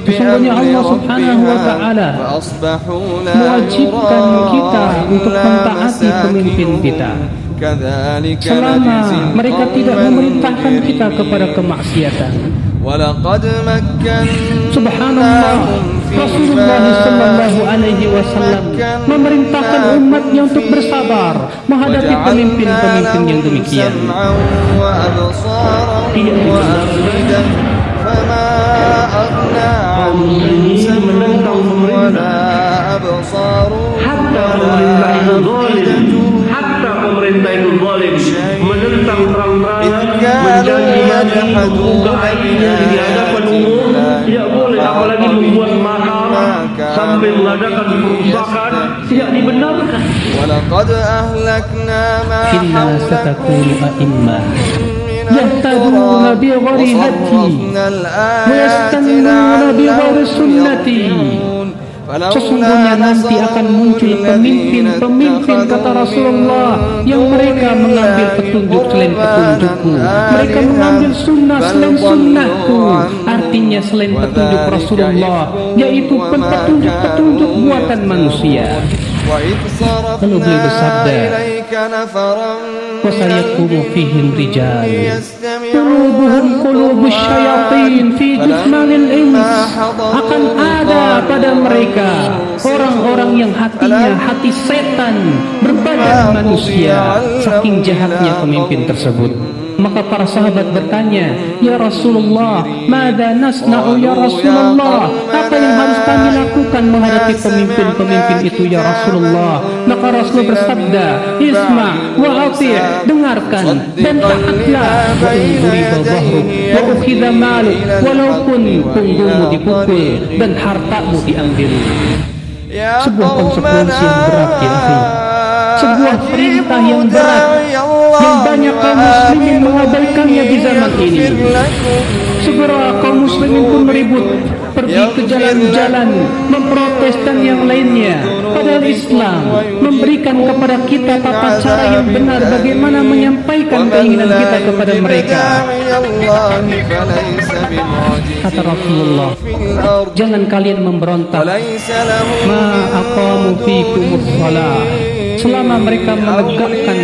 Sesungguhnya Allah Subhanahu wa Ta'ala mewajibkan kita untuk mentaati pemimpin kita selama mereka tidak memerintahkan kita kepada kemaksiatan. Subhanallah, Rasulullah sallallahu alaihi wasallam memerintahkan umatnya untuk bersabar menghadapi pemimpin-pemimpin yang demikian. Hatta pemerintah itu zalim, menentang terang-terangan, menjanji mati, membuka aibnya di hadapan umum, tidak boleh, apalagi membuat makar sampai mengadakan perusakan, tidak dibenarkan. Inna satakunu a'immah yahtaduna bi ghairi hadi wa yastannuna bi ghairi sunnati. Sesungguhnya nanti akan muncul pemimpin-pemimpin, kata Rasulullah, yang mereka mengambil petunjuk selain petunjukku, mereka mengambil sunnah selain sunnahku. Artinya selain petunjuk Rasulullah, yaitu petunjuk-petunjuk buatan manusia. Lalu beliau bersabda, وَسَيَكُونُ فِيهِمْ رِجَالٌ قُلُوبُهُمْ قُلُوبُ الشَّيَاطِينِ فِي جُثْمَانِ الْإِنسِ. Akan ada pada mereka orang-orang yang hatinya hati setan berbadan manusia, saking jahatnya pemimpin tersebut. Maka para sahabat bertanya, "Ya Rasulullah, mada nasna'u ya Rasulullah? Apa yang harus kami lakukan menghadapi pemimpin-pemimpin itu ya Rasulullah?" Maka Rasul bersabda, "Isma wa ati', dengarkan dan taatlah. Wa in duriba dhahruk wa ukhidha maluk, walaupun punggungmu dipukul dan hartamu diambil." Sebuah konsekuensi yang berat ya akhi. Sebuah perintah yang berat yang banyak kaum muslimin mengabaikannya di zaman ini. Segera kaum muslimin pun meribut, pergi ke jalan-jalan, memprotes dan yang lainnya. Padahal Islam memberikan kepada kita tata cara yang benar bagaimana menyampaikan keinginan kita kepada mereka. Kata Rasulullah, jangan kalian memberontak ma aqamu fikumus shalah, selama mereka menegakkan